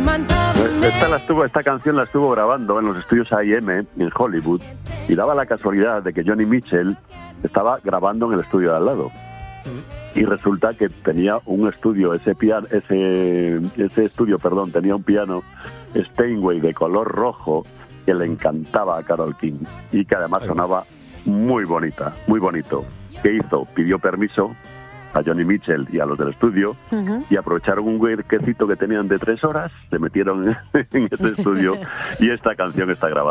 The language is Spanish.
Esta canción la estuvo grabando en los estudios A&M en Hollywood, y daba la casualidad de que Joni Mitchell estaba grabando en el estudio de al lado. Y resulta que tenía un estudio, ese estudio, tenía un piano Steinway de color rojo que le encantaba a Carole King y que además sonaba muy bonita, muy bonito. ¿Qué hizo? Pidió permiso a Joni Mitchell y a los del estudio y aprovecharon un huequecito que tenían de 3 horas, se metieron en ese estudio y esta canción está grabada.